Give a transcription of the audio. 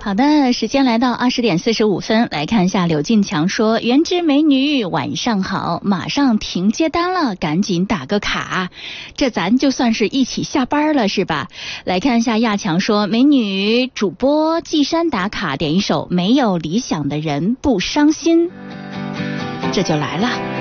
好的，时间来到20:45，来看一下柳进强说：原汁美女晚上好，马上停接单了，赶紧打个卡，这咱就算是一起下班了是吧？来看一下亚强说：美女主播季山打卡，点一首没有理想的人不伤心，这就来了。